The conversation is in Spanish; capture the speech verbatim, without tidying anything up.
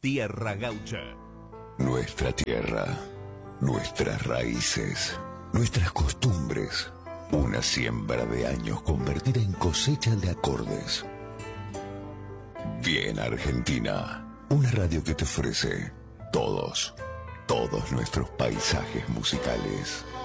Tierra Gaucha. Nuestra tierra, nuestras raíces, nuestras costumbres. Una siembra de años convertida en cosecha de acordes. Bien Argentina, una radio que te ofrece todos, todos nuestros paisajes musicales.